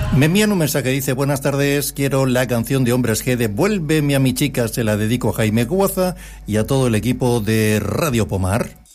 Me envían un mensaje, dice: buenas tardes, quiero la canción de Hombres G de Vuélveme a mi chica, se la dedico a Jaime Guaza y a todo el equipo de Radio Pomar.